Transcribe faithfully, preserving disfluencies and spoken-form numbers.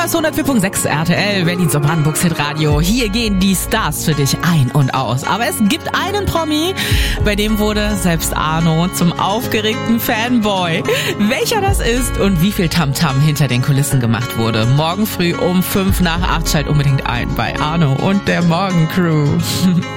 hörst hundertvier Komma sechs R T L, Berlins und Brandenburgs Hitradio. Hier gehen die Stars für dich ein und aus. Aber es gibt einen Promi, bei dem wurde selbst Arno zum aufgeregten Fanboy. Welcher das ist und wie viel Tamtam hinter den Kulissen gemacht wurde. Morgen früh um fünf nach acht schalt unbedingt ein bei Arno und der Morgencrew.